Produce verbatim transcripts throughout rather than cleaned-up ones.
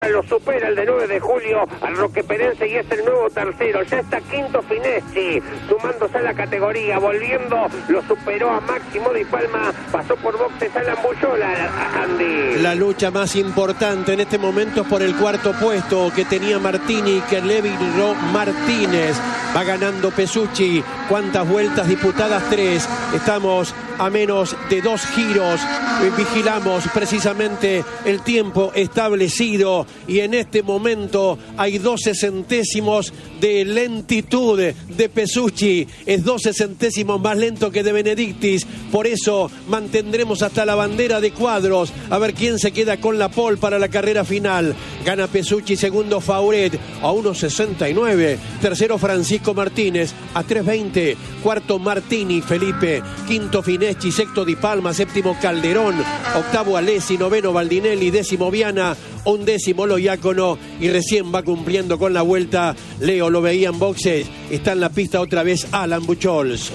lo supera el de nueve de julio al roqueperense y es el nuevo tercero. Ya está quinto Fineschi, sumándose a la categoría, volviendo, lo superó a Máximo Di Palma, pasó por boxes a la Ambuyola, Andy. La lucha más importante en este momento es por el cuarto puesto que tenía Martini, que Leviro Martínez. Va ganando Pesucci. ¿Cuántas vueltas disputadas? Tres. Estamos a menos de dos giros. Vigilamos precisamente el tiempo establecido y en este momento hay doce centésimos de lentitud de Pesucci. Es doce centésimos más lento que de Benedictis. Por eso mantendremos hasta la bandera de cuadros a ver quién se queda con la pole para la carrera final. Gana Pesucci, segundo Fauret a uno sesenta y nueve. Tercero Francisco Martínez a tres veinte. Cuarto Martini Felipe. Quinto Fineschi. Sexto Di Palma. Séptimo Calderón. Octavo Alessi. Noveno Baldinelli. Décimo Viana. Undécimo Loiácono. Y recién va cumpliendo con la vuelta. Leo lo veía en boxes. Está en la pista otra vez Alan Buchholz.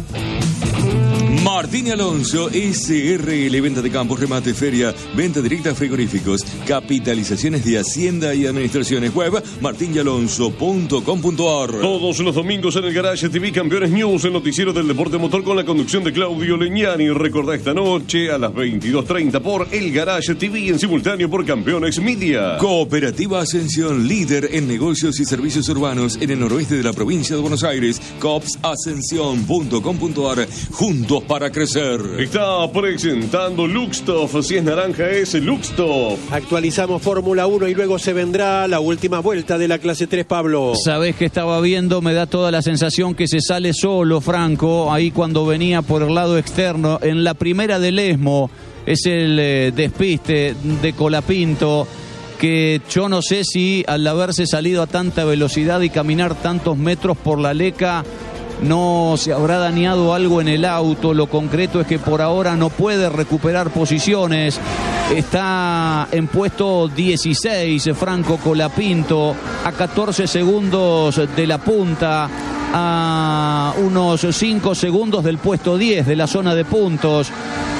Martín Alonso, S R L, venta de campos, remate, feria, venta directa, frigoríficos, capitalizaciones de Hacienda y Administraciones. Web, martin y alonso punto com punto a r. Todos los domingos en el Garage T V Campeones News, el noticiero del deporte motor con la conducción de Claudio Leñani. Recordá esta noche a las veintidós treinta por el Garage T V en simultáneo por Campeones Media. Cooperativa Ascensión, líder en negocios y servicios urbanos en el noroeste de la provincia de Buenos Aires. cops ascensión punto com punto a r. Juntos para crecer. Está presentando Luxtoff. Si es naranja es Luxtoff. Actualizamos Fórmula uno y luego se vendrá la última vuelta de la clase tres, Pablo. Sabés que estaba viendo, me da toda la sensación que se sale solo Franco, ahí cuando venía por el lado externo, en la primera del ESMO, es el eh, despiste de Colapinto, que yo no sé si al haberse salido a tanta velocidad y caminar tantos metros por la Leca, no se habrá dañado algo en el auto. Lo concreto es que por ahora no puede recuperar posiciones. Está en puesto dieciséis Franco Colapinto, a catorce segundos de la punta, a unos cinco segundos del puesto diez de la zona de puntos.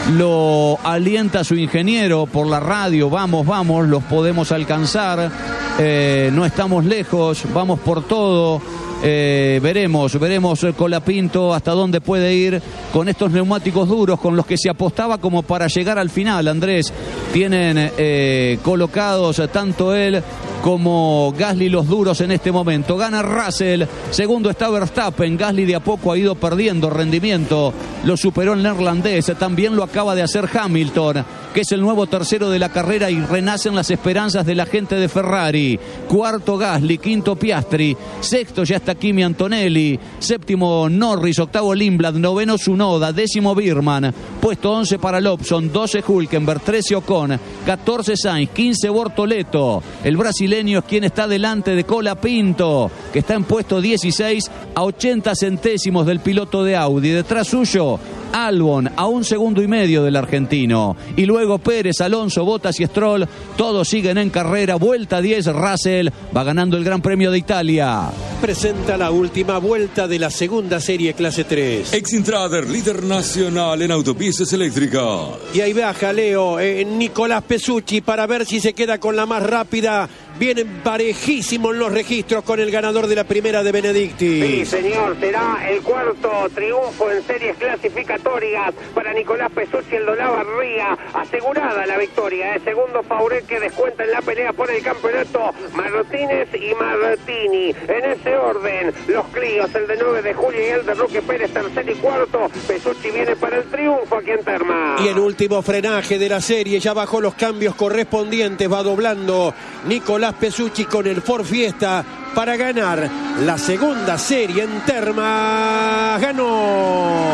Lo alienta su ingeniero por la radio: vamos, vamos, los podemos alcanzar, eh, no estamos lejos, vamos por todo. Eh, veremos, veremos Colapinto hasta dónde puede ir con estos neumáticos duros con los que se apostaba como para llegar al final. Andrés, tienen eh, colocados tanto él como Gasly los duros en este momento. Gana Russell, segundo está Verstappen. Gasly de a poco ha ido perdiendo rendimiento, lo superó el neerlandés, también lo acaba de hacer Hamilton, que es el nuevo tercero de la carrera, y renacen las esperanzas de la gente de Ferrari. Cuarto Gasly, quinto Piastri, sexto ya está Kimi Antonelli, séptimo Norris, octavo Lindblad, noveno Tsunoda, décimo Birman, puesto once para Lobson, doce Hülkenberg, trece Ocon, catorce Sainz, quince Bortoleto. El brasileño es quien está delante de Colapinto, que está en puesto dieciséis a ochenta centésimos del piloto de Audi. Detrás suyo Albon, a un segundo y medio del argentino, y luego Pérez, Alonso, Bottas y Stroll. Todos siguen en carrera. Vuelta diez, Russell va ganando el Gran Premio de Italia. Presenta la última vuelta de la segunda serie clase tres. Exintrader, líder nacional en autopistas eléctricas. Y ahí baja Leo, eh, Nicolás Pesucci, para ver si se queda con la más rápida. Vienen parejísimos los registros con el ganador de la primera de Benedictis. Sí, señor, será el cuarto triunfo en series clasificatorias para Nicolás Pesucci, el Dolabarría. Asegurada la victoria. El segundo Fauret, que descuenta en la pelea por el campeonato, Martínez y Martini. En ese orden, los Clios, el de nueve de julio y el de Roque Pérez, tercero y cuarto. Pesucci viene para el triunfo aquí en Terma. Y el último frenaje de la serie, ya bajó los cambios correspondientes, va doblando Nicolás Pesucci con el Ford Fiesta para ganar la segunda serie en Terma. Ganó,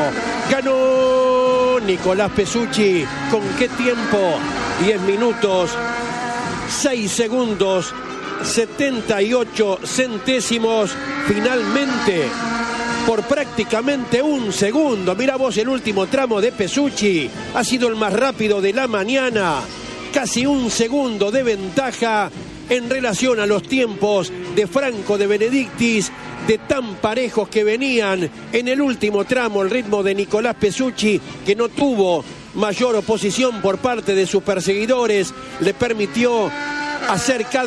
ganó Nicolás Pesucci. ¿Con qué tiempo? diez minutos, seis segundos, setenta y ocho centésimos. Finalmente, por prácticamente un segundo. Mira vos, el último tramo de Pesucci ha sido el más rápido de la mañana. Casi un segundo de ventaja en relación a los tiempos de Franco de Benedictis, de tan parejos que venían en el último tramo. El ritmo de Nicolás Pesucci, que no tuvo mayor oposición por parte de sus perseguidores, le permitió hacer cada